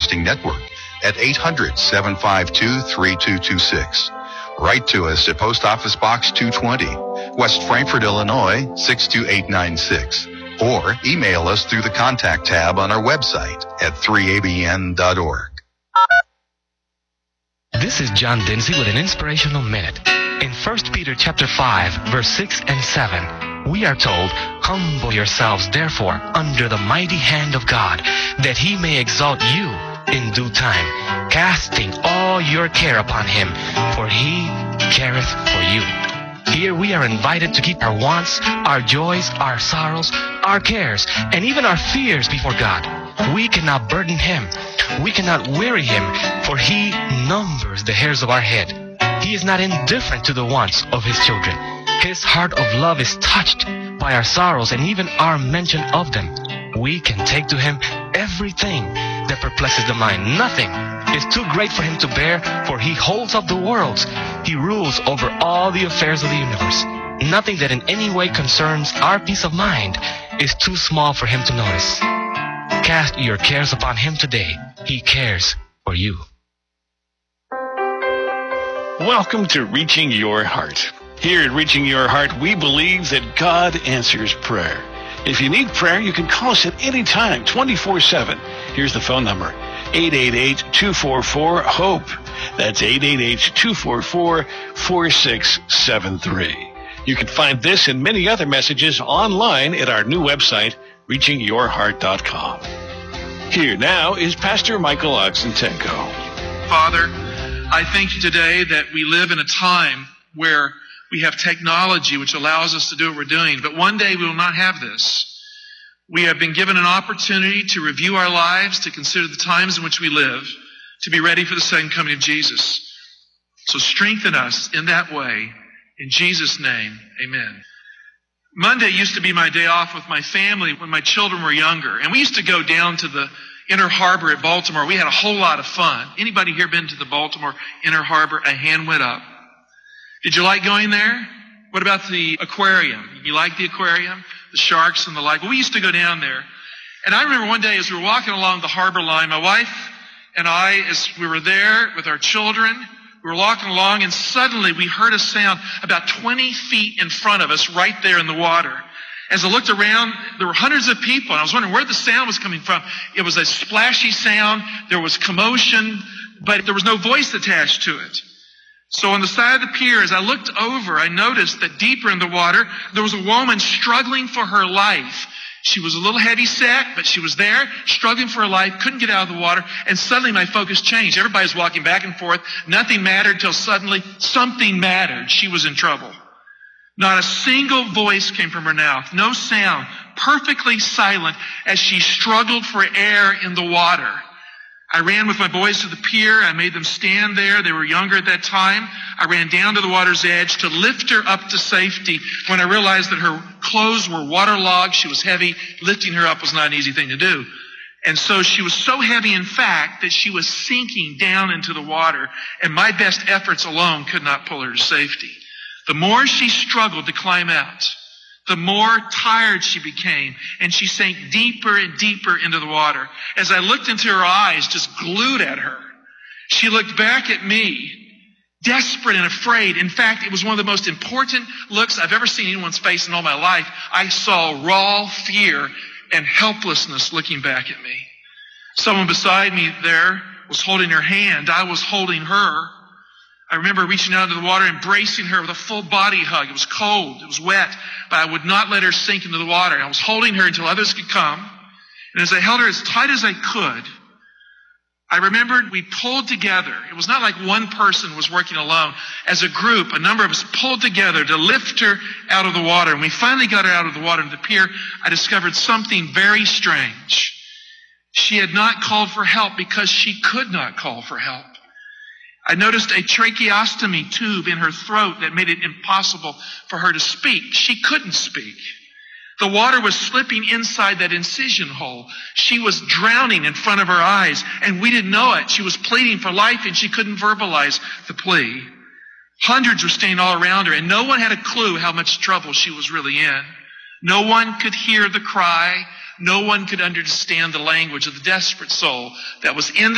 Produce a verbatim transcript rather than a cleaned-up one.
Broadcasting Network at eight hundred, seven five two, three two two six. Write to us at Post Office Box two twenty, West Frankfort, Illinois, six two eight nine six. Or email us through the contact tab on our website at three A B N dot org. This is John Dinsey with an inspirational minute. In First Peter chapter five, verse six and seven, we are told, "Humble yourselves, therefore, under the mighty hand of God, that he may exalt you in due time, casting all your care upon him, for he careth for you." Here we are invited to keep our wants, our joys, our sorrows, our cares, and even our fears before God. We cannot burden him. We cannot weary him, for he numbers the hairs of our head. He is not indifferent to the wants of his children. His heart of love is touched by our sorrows and even our mention of them. We can take to him everything that perplexes the mind. Nothing is too great for him to bear, for he holds up the worlds. He rules over all the affairs of the universe. Nothing that in any way concerns our peace of mind is too small for him to notice. Cast your cares upon him today. He cares for you. Welcome to Reaching Your Heart. Here at Reaching Your Heart, we believe that God answers prayer. If you need prayer, you can call us at any time, twenty-four seven. Here's the phone number, eight eight eight, two four four, HOPE. That's eight eight eight, two four four, four six seven three. You can find this and many other messages online at our new website, reaching your heart dot com. Here now is Pastor Michael Oxentenko. Father, I thank you today that we live in a time where we have technology which allows us to do what we're doing, but one day we will not have this. We have been given an opportunity to review our lives, to consider the times in which we live, to be ready for the second coming of Jesus. So strengthen us in that way. In Jesus' name, amen. Monday used to be my day off with my family when my children were younger. And we used to go down to the Inner Harbor at Baltimore. We had a whole lot of fun. Anybody here been to the Baltimore Inner Harbor? A hand went up. Did you like going there? What about the aquarium? You like the aquarium? The sharks and the like? Well, we used to go down there. And I remember one day as we were walking along the harbor line, my wife and I, as we were there with our children, we were walking along, and suddenly we heard a sound about twenty feet in front of us right there in the water. As I looked around, there were hundreds of people, and I was wondering where the sound was coming from. It was a splashy sound. There was commotion, but there was no voice attached to it. So on the side of the pier, as I looked over, I noticed that deeper in the water, there was a woman struggling for her life. She was a little heavy set, but she was there, struggling for her life, couldn't get out of the water, and suddenly my focus changed. Everybody was walking back and forth. Nothing mattered until suddenly something mattered. She was in trouble. Not a single voice came from her mouth, no sound, perfectly silent as she struggled for air in the water. I ran with my boys to the pier. I made them stand there. They were younger at that time. I ran down to the water's edge to lift her up to safety when I realized that her clothes were waterlogged. She was heavy. Lifting her up was not an easy thing to do. And so she was so heavy, in fact, that she was sinking down into the water, and my best efforts alone could not pull her to safety. The more she struggled to climb out, the more tired she became, and she sank deeper and deeper into the water. As I looked into her eyes, just glued at her, she looked back at me, desperate and afraid. In fact, it was one of the most important looks I've ever seen in anyone's face in all my life. I saw raw fear and helplessness looking back at me. Someone beside me there was holding her hand. I was holding her. I remember reaching out into the water, embracing her with a full body hug. It was cold, it was wet, but I would not let her sink into the water. I was holding her until others could come. And as I held her as tight as I could, I remembered we pulled together. It was not like one person was working alone. As a group, a number of us pulled together to lift her out of the water. And we finally got her out of the water to the pier. I discovered something very strange. She had not called for help because she could not call for help. I noticed a tracheostomy tube in her throat that made it impossible for her to speak. She couldn't speak. The water was slipping inside that incision hole. She was drowning in front of her eyes, and we didn't know it. She was pleading for life, and she couldn't verbalize the plea. Hundreds were standing all around her, and no one had a clue how much trouble she was really in. No one could hear the cry. No one could understand the language of the desperate soul that was in the